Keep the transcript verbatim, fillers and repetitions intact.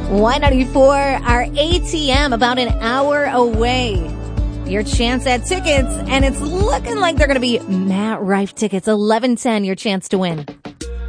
Y ninety-four, our A T M, about an hour away. Your chance at tickets, and it's looking like they're going to be Matt Rife tickets. eleven ten, your chance to win.